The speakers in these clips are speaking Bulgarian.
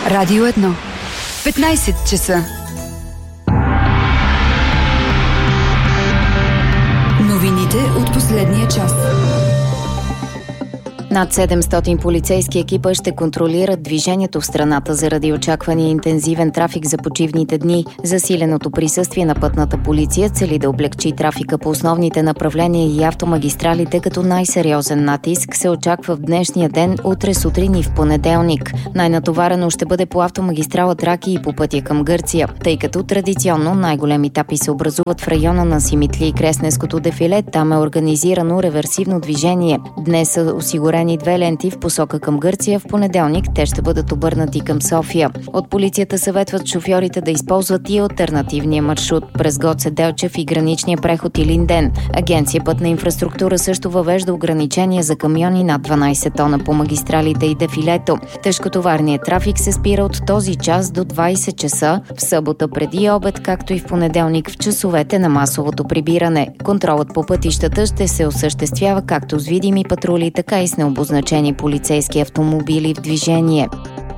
Радио 1. 15 часа. Новините от последния час. Над 700 полицейски екипа ще контролират движението в страната заради очаквания интензивен трафик за почивните дни. Засиленото присъствие на пътната полиция цели да облекчи трафика по основните направления и автомагистралите, като най-сериозен натиск се очаква в днешния ден, утре сутрин и в понеделник. Най-натоварено ще бъде по автомагистрала Тракия и по пътя към Гърция, тъй като традиционно най-големи етапи се образуват в района на Симитли и Кресненското дефиле. Там е организирано реверсивно движение. Днес са осигурени 2 ленти в посока към Гърция. В понеделник те ще бъдат обърнати към София. От полицията съветват шофьорите да използват и алтернативния маршрут през Гоце Делчев и граничния преход Илинден. Агенция Пътна инфраструктура също въвежда ограничения за камиони над 12 тона по магистралите и дефилето. Тежкотоварният трафик се спира от този час до 20 часа в събота преди обед, както и в понеделник в часовете на масовото прибиране. Контролът по пътищата ще се осъществява както с видими патрули, така и с необозначени полицейски автомобили в движение.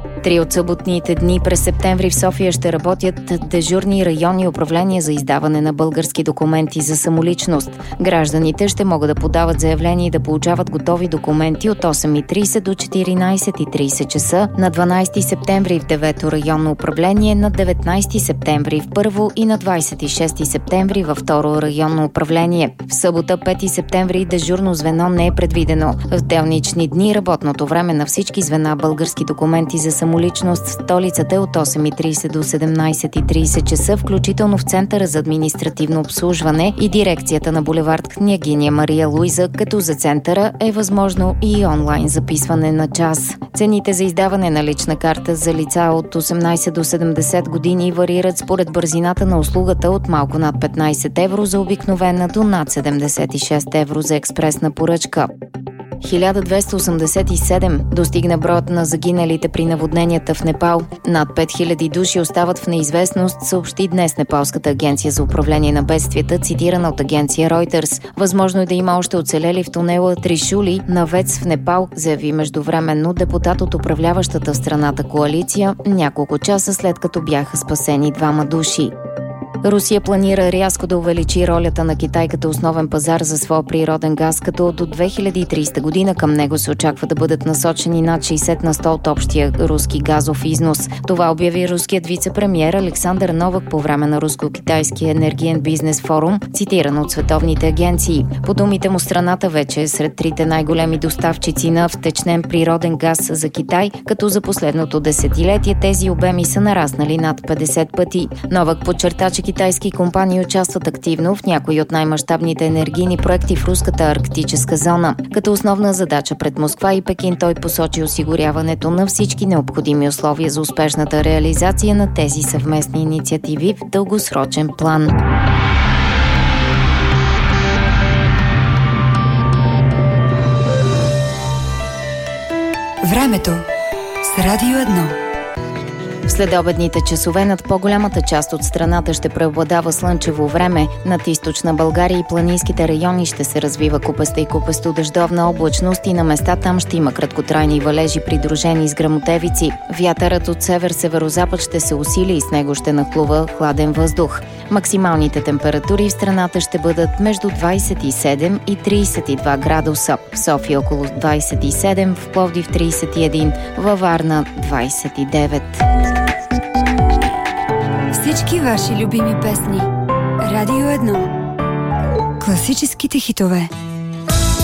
3 от съботните дни през септември в София ще работят дежурни районни управления за издаване на български документи за самоличност. Гражданите ще могат да подават заявления и да получават готови документи от 8:30 до 14:30 часа на 12 септември в 9-то районно управление, на 19 септември в 1-во и на 26 септември във 2-ро районно управление. В събота 5 септември дежурно звено не е предвидено. В делнични дни работното време на всички звена български документи за самоличност в столицата е от 8:30 до 17:30 часа, включително в Центъра за административно обслужване и дирекцията на булевард Княгиня Мария Луиза, като за Центъра е възможно и онлайн записване на час. Цените за издаване на лична карта за лица от 18 до 70 години варират според бързината на услугата от малко над 15 евро за обикновена до над 76 евро за експресна поръчка. 1287 достигна броят на загиналите при наводненията в Непал. Над 5000 души остават в неизвестност, съобщи днес Непалската агенция за управление на бедствията, цитирана от агенция Reuters. Възможно е да има още оцелели в тунела Тришули на ВЕЦ в Непал, заяви междувременно депутат от управляващата в страната коалиция, няколко часа след като бяха спасени 2 души. Русия планира рязко да увеличи ролята на Китай като основен пазар за своя природен газ, като до 2030 година към него се очаква да бъдат насочени над 60% от общия руски газов износ. Това обяви руският вице-премиер Александър Новак по време на руско-китайския енергиен бизнес форум, цитиран от световните агенции. По думите му, страната вече е сред 3 най-големи доставчици на втечнен природен газ за Китай, като за последното десетилетие тези обеми са нараснали над 50 пъти. Новак подчерта, че китайски компании участват активно в някои от най-мащабните енергийни проекти в руската арктическа зона. Като основна задача пред Москва и Пекин той посочи осигуряването на всички необходими условия за успешната реализация на тези съвместни инициативи в дългосрочен план. Времето с Радио 1. В следобедните часове над по-голямата част от страната ще преобладава слънчево време. Над източна България и планинските райони ще се развива купеста и купесто дъждовна облачност и на места там ще има краткотрайни валежи, придружени с гръмотевици. Вятърът от север-северозапад ще се усили и с него ще нахлува хладен въздух. Максималните температури в страната ще бъдат между 27 и 32 градуса. В София около 27, в Пловдив 31, във Варна 29. Всички ваши любими песни. Радио 1. Класическите хитове.